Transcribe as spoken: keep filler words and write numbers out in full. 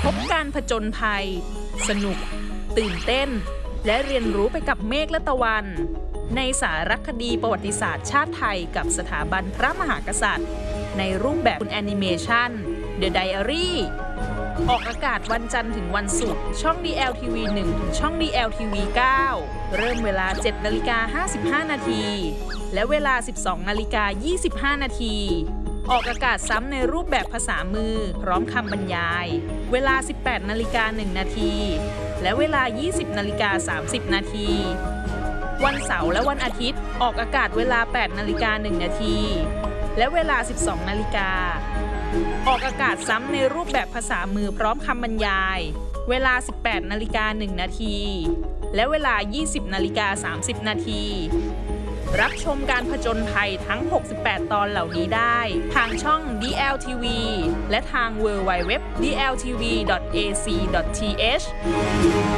บการผจญภัยสนุกตื่นเต้นและเรียนรู้ไปกับเมฆและตะวันในสารคดีประวัติศาสตร์ชาติไทยกับสถาบันพระมหากษัตริย์ในรูปแบบแอนิเมชัน The Diary ออกอากาศวันจันทร์ถึงวันศุกร์ช่อง ดี แอล ที วี หนึ่ง ถึงช่อง ดี แอล ที วี เก้า เริ่มเวลา เจ็ดนาฬิกาห้าสิบห้า นาทีและเวลา สิบสองนาฬิกายี่สิบห้า นาทีออกอากาศซ้ำในรูปแบบภาษามือพร้อมคำบรรยายเวลา สิบแปดนาฬิกาหนึ่ง นาทีและเวลา ยี่สิบนาฬิกาสามสิบ นาทีวันเสาร์และวันอาทิตย์ออกอากาศเวลา แปดนาฬิกาหนึ่ง นาทีและเวลา สิบสองนาฬิกาออกอากาศซ้ำในรูปแบบภาษามือพร้อมคำบรรยายเวลา สิบแปดนาฬิกาหนึ่ง นาทีและเวลา ยี่สิบนาฬิกาสามสิบ นาทีรับชมการผจญภัยทั้ง หกสิบแปด ตอนเหล่านี้ได้ทางช่อง ดี แอล ที วี และทาง ดับเบิลยู ดับเบิลยู ดับเบิลยู ดอท ดี แอล ที วี ดอท เอ ซี ดอท ที เอช